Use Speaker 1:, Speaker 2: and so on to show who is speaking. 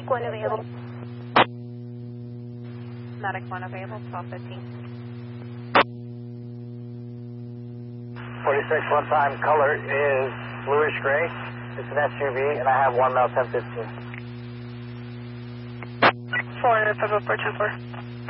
Speaker 1: Medic 1 available.
Speaker 2: Medic 1 available, 1215.
Speaker 3: 46 one time, color is bluish gray. It's an SUV, and I have 1 mile 1015.
Speaker 2: 4 Federal 410-4.